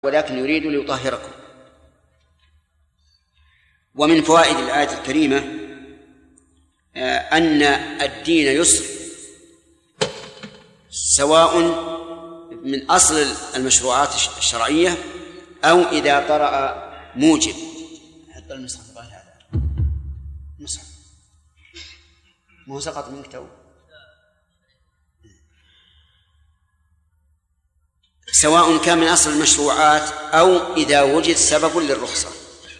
ولكن يريد ليطهركم. ومن فوائد الآية الكريمة أن الدين يسر، سواء من أصل المشروعات الشرعية أو إذا طرأ موجب. حتى المصحف هذا المصحف مو سقط منك تو. سواء كان من أصل المشروعات أو إذا وجد سبب للرخصة.